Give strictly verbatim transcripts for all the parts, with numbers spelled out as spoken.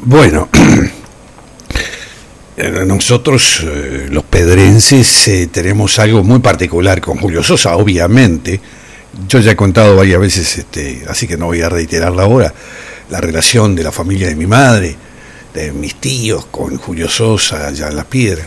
Bueno, nosotros eh, los pedrenses eh, tenemos algo muy particular con Julio Sosa, obviamente. Yo ya he contado varias veces, este, así que no voy a reiterarla ahora, la relación de la familia de mi madre, de mis tíos con Julio Sosa allá en Las Piedras.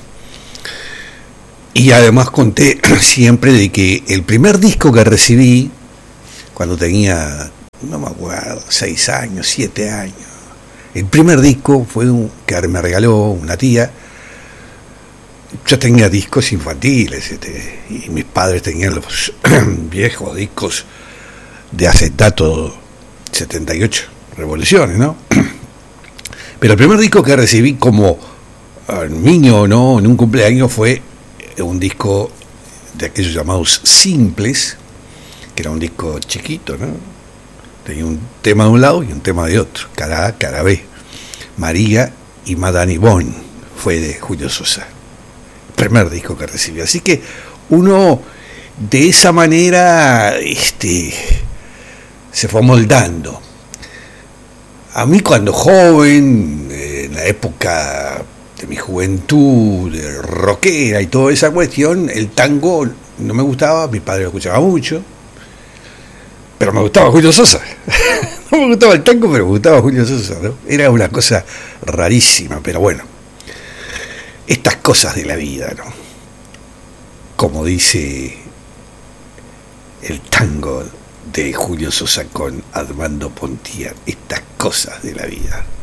Y además conté siempre de que el primer disco que recibí, cuando tenía, no me acuerdo, seis años, siete años, el primer disco fue un que me regaló una tía. Yo tenía discos infantiles, este, y mis padres tenían los viejos discos de acetato setenta y ocho revoluciones, ¿no? Pero el primer disco que recibí como niño, ¿no?, en un cumpleaños, fue un disco de aquellos llamados simples, que era un disco chiquito, ¿no? Tenía un tema de un lado y un tema de otro, cara A, cara B. María y Madame Yvonne fue de Julio Sosa, el primer disco que recibí. Así que uno de esa manera este, se fue moldando. A mí, cuando joven, en la época de mi juventud, de rockera y toda esa cuestión, el tango no me gustaba, mi padre lo escuchaba mucho, pero me gustaba Julio Sosa. No me gustaba el tango, pero me gustaba Julio Sosa, ¿no? Era una cosa rarísima, pero bueno, estas cosas de la vida, ¿no? Como dice el tango de Julio Sosa con Armando Pontier, estas cosas de la vida.